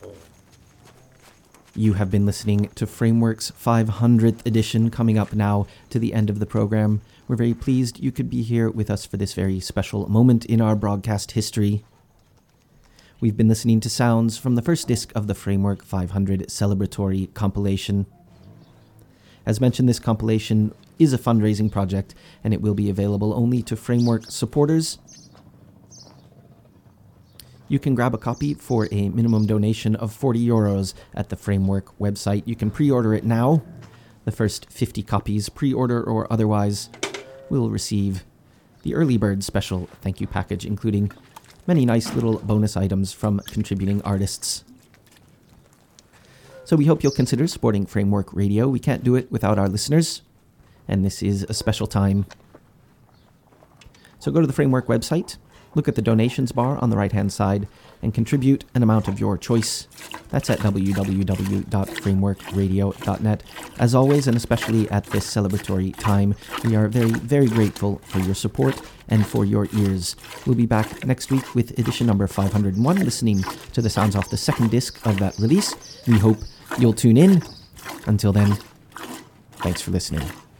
You have been listening to Framework's 500th edition, coming up now to the end of the program. We're very pleased you could be here with us for this very special moment in our broadcast history. We've been listening to sounds from the first disc of the Framework 500 celebratory compilation. As mentioned, this compilation is a fundraising project, and it will be available only to Framework supporters. You can grab a copy for a minimum donation of €40 at the Framework website. You can pre-order it now. The first 50 copies, pre-order or otherwise, will receive the early bird special thank you package, including many nice little bonus items from contributing artists. So we hope you'll consider supporting Framework Radio. We can't do it without our listeners, and this is a special time. So go to the Framework website, look at the donations bar on the right-hand side, and contribute an amount of your choice. That's at www.frameworkradio.net. As always, and especially at this celebratory time, we are very, very grateful for your support and for your ears. We'll be back next week with edition number 501, listening to the sounds off the second disc of that release. We hope you'll tune in. Until then, thanks for listening.